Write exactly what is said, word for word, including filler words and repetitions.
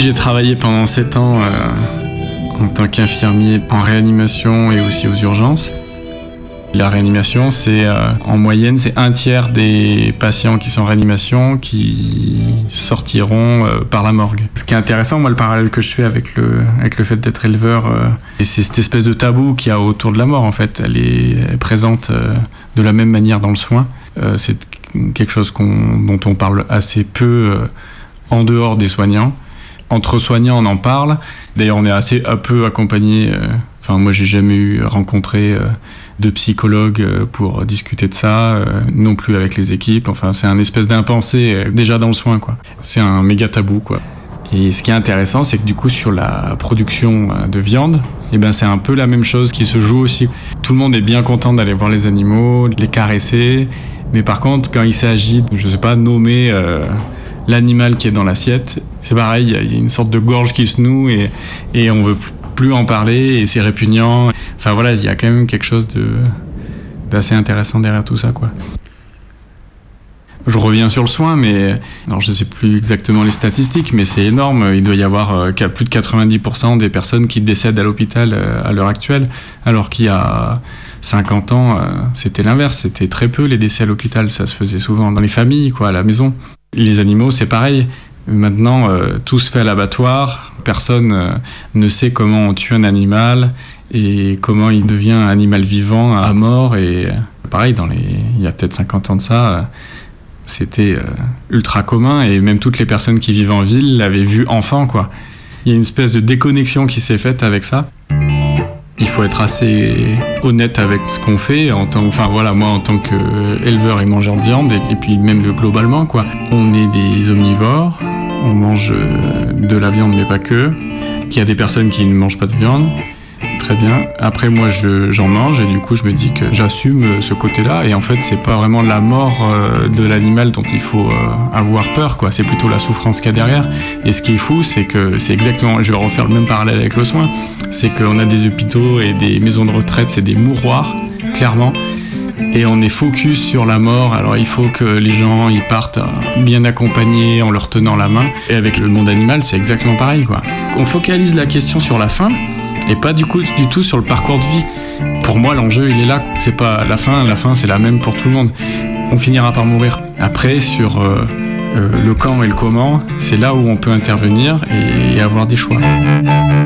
j'ai travaillé pendant sept ans euh, en tant qu'infirmier en réanimation et aussi aux urgences. La réanimation, c'est euh, en moyenne, c'est un tiers des patients qui sont en réanimation qui sortiront euh, par la morgue. Ce qui est intéressant, moi, le parallèle que je fais avec le, avec le fait d'être éleveur, euh, et c'est cette espèce de tabou qu'il y a autour de la mort, en fait. Elle est, elle est présente euh, de la même manière dans le soin. Euh, c'est quelque chose qu'on, dont on parle assez peu euh, en dehors des soignants. Entre soignants, on en parle. D'ailleurs, on est assez un peu accompagné. Euh, enfin, moi, j'ai jamais eu rencontré euh, de psychologue euh, pour discuter de ça, euh, non plus avec les équipes. Enfin, c'est un espèce d'impensé euh, déjà dans le soin, quoi. C'est un méga tabou, quoi. Et ce qui est intéressant, c'est que du coup, sur la production euh, de viande, eh ben, c'est un peu la même chose qui se joue aussi. Tout le monde est bien content d'aller voir les animaux, les caresser. Mais par contre, quand il s'agit, je sais pas, nommer euh, l'animal qui est dans l'assiette, c'est pareil, il y a une sorte de gorge qui se noue et, et on veut plus en parler et c'est répugnant. Enfin voilà, il y a quand même quelque chose de, d'assez intéressant derrière tout ça, quoi. Je reviens sur le soin, mais alors je sais plus exactement les statistiques, mais c'est énorme. Il doit y avoir euh, plus de quatre-vingt-dix pour cent des personnes qui décèdent à l'hôpital euh, à l'heure actuelle, alors qu'il y a cinquante ans, euh, c'était l'inverse. C'était très peu les décès à l'hôpital. Ça se faisait souvent dans les familles, quoi, à la maison. Les animaux, c'est pareil. Maintenant, euh, tout se fait à l'abattoir. Personne euh, ne sait comment on tue un animal et comment il devient un animal vivant à mort. Et euh, pareil, dans les, il y a peut-être cinquante ans de ça, euh, c'était euh, ultra commun. Et même toutes les personnes qui vivent en ville l'avaient vu enfant, quoi. Il y a une espèce de déconnexion qui s'est faite avec ça. Il faut être assez honnête avec ce qu'on fait. En tant, enfin voilà, moi en tant qu'éleveur et mangeur de viande, et, et puis même globalement, quoi. On est des omnivores, on mange de la viande mais pas que. Qu'il y a des personnes qui ne mangent pas de viande, très bien. Après moi je, j'en mange et du coup je me dis que j'assume ce côté-là. Et en fait c'est pas vraiment la mort euh, de l'animal dont il faut euh, avoir peur, quoi. C'est plutôt la souffrance qu'il y a derrière. Et ce qui est fou, c'est que c'est exactement, je vais refaire le même parallèle avec le soin, c'est qu'on a des hôpitaux et des maisons de retraite, c'est des mouroirs, clairement. Et on est focus sur la mort. Alors il faut que les gens ils partent bien accompagnés en leur tenant la main. Et avec le monde animal, c'est exactement pareil, quoi. On focalise la question sur la fin et pas du coup du tout sur le parcours de vie. Pour moi, l'enjeu il est là. C'est pas la fin. La fin c'est la même pour tout le monde. On finira par mourir. Après sur euh, euh, le quand et le comment, c'est là où on peut intervenir et, et avoir des choix.